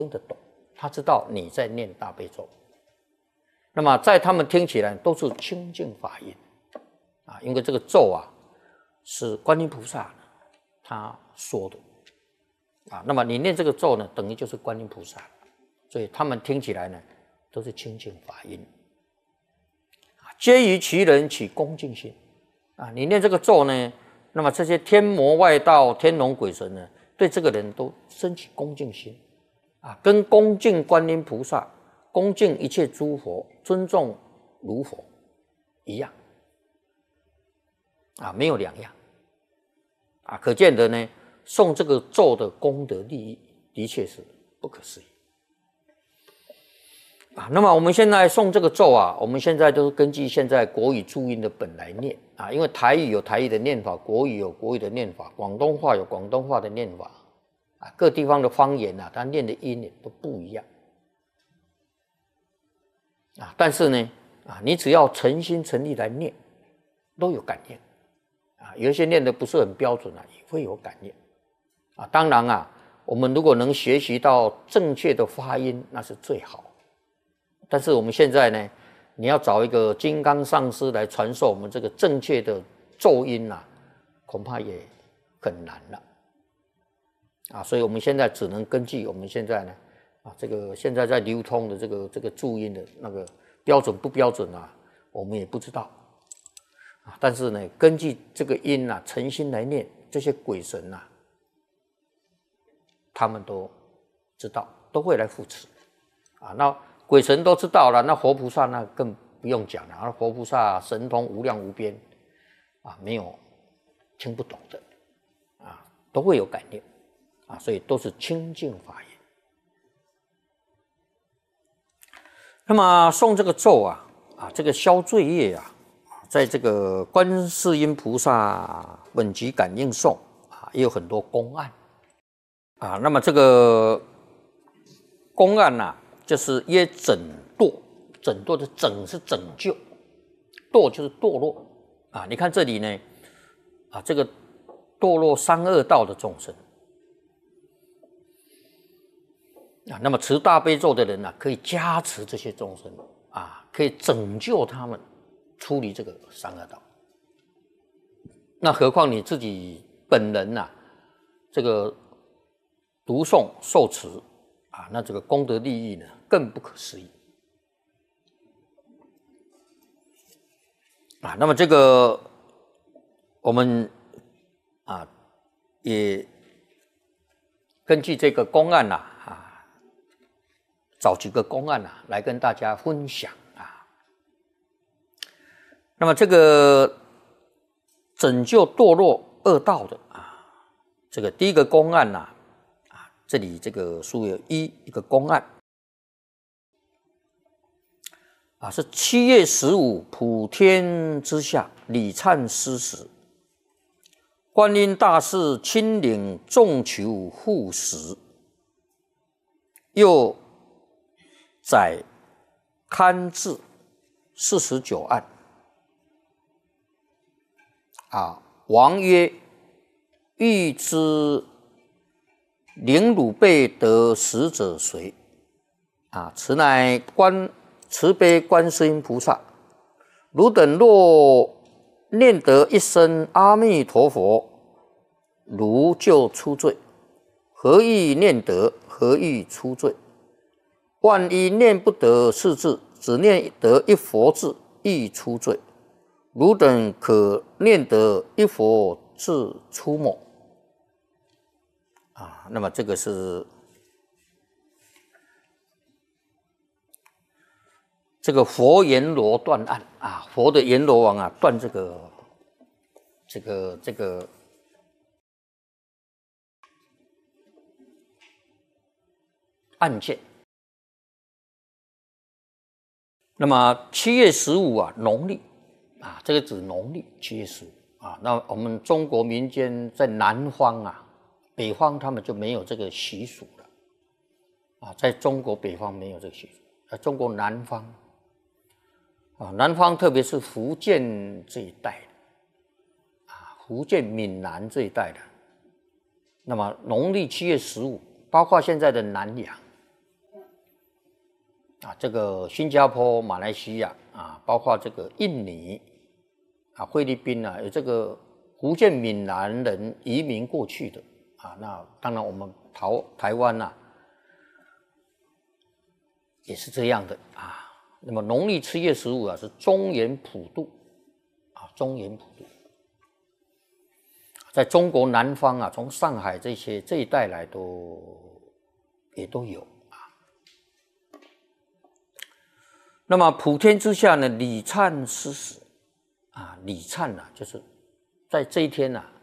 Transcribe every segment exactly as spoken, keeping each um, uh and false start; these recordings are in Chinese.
听得懂，他知道你在念大悲咒。那么在他们听起来都是清净法音啊，因为这个咒啊是观音菩萨他说的啊。那么你念这个咒呢，等于就是观音菩萨，所以他们听起来呢都是清净法音。皆于其人起恭敬心啊，你念这个咒呢，那么这些天魔外道、天龙鬼神呢，对这个人都升起恭敬心啊，跟恭敬观音菩萨、恭敬一切诸佛、尊重如佛一样啊，没有两样啊。可见得呢，诵这个咒的功德利益的确是不可思议啊。那么我们现在诵这个咒啊，我们现在都是根据现在国语注音的本来念啊，因为台语有台语的念法，国语有国语的念法，广东话有广东话的念法啊，各地方的方言啊，它念的音也都不一样啊。但是呢，啊，你只要诚心诚意来念，都有感应啊。有一些念的不是很标准啊，也会有感应啊。当然啊，我们如果能学习到正确的发音，那是最好。但是我们现在呢，你要找一个金刚上师来传授我们这个正确的咒音啊，恐怕也很难了啊。所以我们现在只能根据我们现在呢，啊，这个现在在流通的这个这个注音的那个标准不标准啊，我们也不知道啊。但是呢，根据这个音啊，诚心来念，这些鬼神啊，他们都知道，都会来扶持啊。那鬼神都知道了，那活菩萨那更不用讲了。啊，活菩萨神通无量无边啊，没有听不懂的啊，都会有感应啊，所以都是清净法音。那么诵这个咒啊，啊，这个消罪业啊，在这个观世音菩萨本集感应颂啊，也有很多公案啊。那么这个公案呐，啊，就是曰拯堕，拯堕的拯是拯救，堕就是堕落啊。你看这里呢，啊，这个堕落三恶道的众生啊，那么持大悲咒的人呢，啊，可以加持这些众生啊，可以拯救他们出离这个三恶道。那何况你自己本人呐，啊，这个读诵受持啊，那这个功德利益呢，更不可思议啊。那么这个我们啊，也根据这个公案呐，啊，找几个公案呐，啊，来跟大家分享啊。那么这个拯救堕落恶道的啊，这个第一个公案呐，啊。这里这个书有一一个公案啊，是七月十五普天之下礼忏施食，观音大士亲领众求护食，又载刊制四十九案啊。王曰：欲知领汝辈得食者谁？啊，此乃观慈悲观世音菩萨。汝等若念得一声阿弥陀佛，汝就出罪。何以念得？何以出罪？万一念不得四字，只念得一佛字，亦出罪。汝等可念得一佛字出没。啊，那么这个是这个佛阎罗断案啊，佛的阎罗王啊，断这个这个这个案件。那么七月十五啊，农历啊，这个指农历七月十五啊。那我们中国民间在南方啊。北方他们就没有这个习俗了啊，在中国北方没有这个习俗，在中国南方啊，南方特别是福建这一带啊，福建闽南这一带的，那么农历七月十五，包括现在的南洋啊，这个新加坡、马来西亚啊，包括这个印尼啊、菲律宾啊，有这个福建闽南人移民过去的啊。那当然我们台台湾呐、啊，也是这样的啊。那么农历七月十五啊，是中元普渡啊，中元普渡，在中国南方啊，从上海这些这一带来都也都有啊。那么普天之下呢，礼忏施食啊，礼忏啊，就是在这一天啊，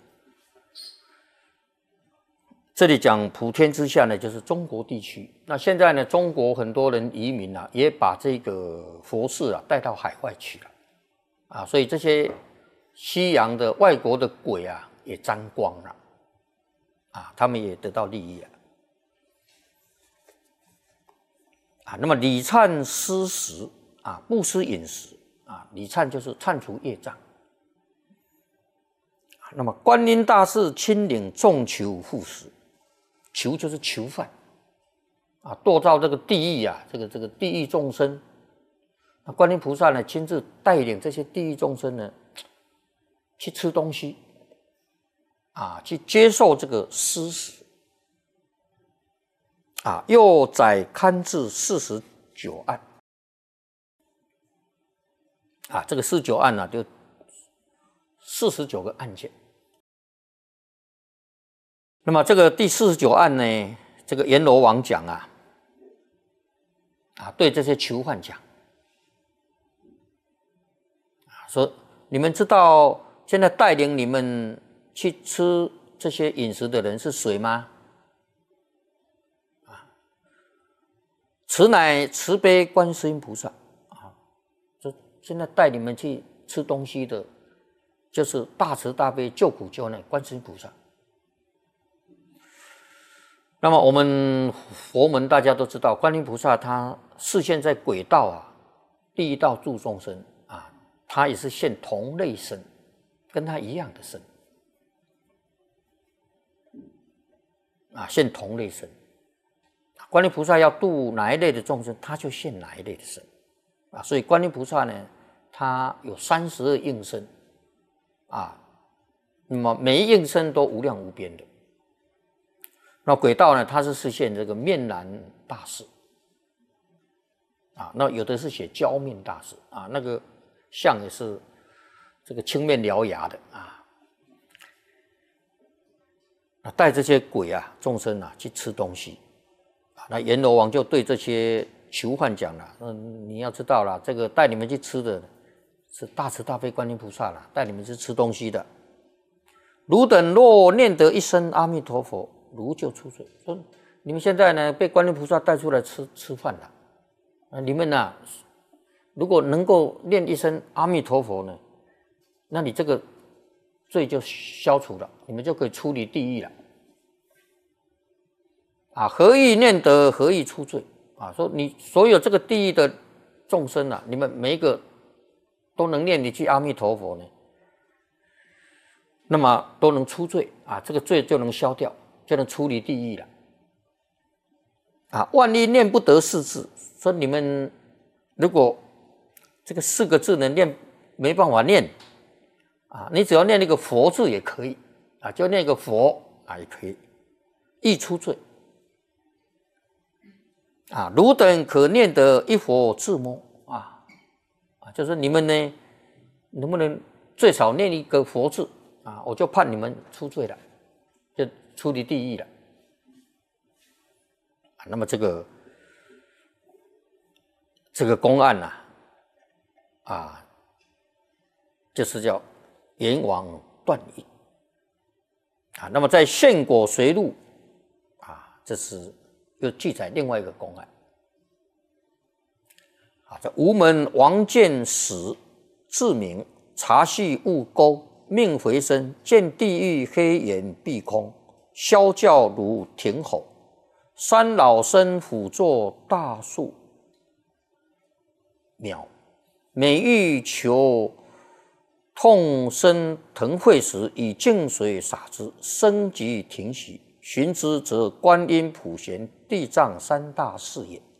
这里讲普天之下呢，就是中国地区。那现在呢，中国很多人移民啊，也把这个佛事啊带到海外去了啊，所以这些西洋的外国的鬼啊也沾光了啊，他们也得到利益了啊。那么礼忏施食啊，布施饮食啊，礼忏就是忏除业障。那么观音大士亲领众囚赴食，囚就是囚犯啊，堕到这个地狱啊，这个这个地狱众生，那观音菩萨呢，亲自带领这些地狱众生呢，去吃东西啊，去接受这个施食啊，又载勘治四十九案啊，这个四十九案呢、啊，就四十九个案件。那么这个第四十九案呢，这个阎罗王讲啊，啊，对这些囚犯讲，啊，说你们知道现在带领你们去吃这些饮食的人是谁吗？啊，此乃慈悲观世音菩萨啊，就现在带你们去吃东西的，就是大慈大悲救苦救难观世音菩萨。那么我们佛门大家都知道，观音菩萨他示现在鬼道啊，地狱道度众生啊，他也是现同类身，跟他一样的身啊，现同类身。观音菩萨要度哪一类的众生，他就现哪一类的身啊。所以观音菩萨呢，他有三十二应身啊，那么每一应身都无量无边的。那鬼道呢，它是示现这个面南大士啊，那有的是写娇面大士啊，那个像也是这个青面獠牙的啊，带这些鬼啊众生啊去吃东西啊，那阎罗王就对这些囚犯讲了，嗯，你要知道了，这个带你们去吃的是大慈大悲观音菩萨了，带你们去吃东西的，汝等若念得一声阿弥陀佛，如就出罪。说你们现在呢被观音菩萨带出来吃吃饭了，啊，你们呢、啊、如果能够念一声阿弥陀佛呢，那你这个罪就消除了，你们就可以出离地狱了。啊，何以念得，何以出罪？啊，说你所有这个地狱的众生啊，你们每一个都能念一句阿弥陀佛呢，那么都能出罪啊，这个罪就能消掉。就能出离地狱了啊！万一念不得四字，说你们如果这个四个字能念没办法念啊，你只要念那个佛字也可以啊，就念个佛啊也可以，易出罪啊！汝等可念得一佛自摸啊啊，就是你们呢能不能最少念一个佛字啊，我就判你们出罪了，就出离地狱了。那么这个这个公案呐、啊，啊，就是叫阎王断狱啊。那么在《献果随录》啊，这是又记载另外一个公案啊，这吴门王见死，自明茶系误钩，命回身，见地狱黑眼闭空。萧教如庭吼，三老身辅作大树苗，每欲求痛生腾会时，以净水洒之，生即停息。寻之则观音普贤地藏三大士也。